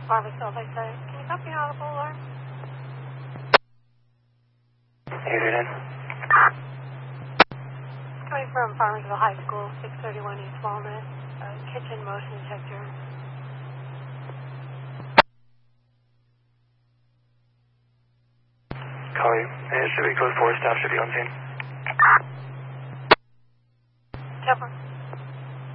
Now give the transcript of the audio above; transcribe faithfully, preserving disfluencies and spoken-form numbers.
Harvestville, they say. Can you copy out of the alarm? Here's it in. Coming from Farmersville High School, six thirty-one East Walnut, uh, kitchen motion detector. Call you. It should be code four, staff should be on scene. Temper.